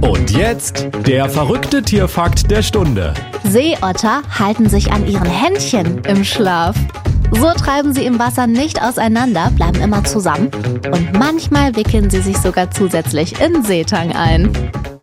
Und jetzt der verrückte Tierfakt der Stunde. Seeotter halten sich an ihren Händchen im Schlaf. So treiben sie im Wasser nicht auseinander, bleiben immer zusammen und manchmal wickeln sie sich sogar zusätzlich in Seetang ein.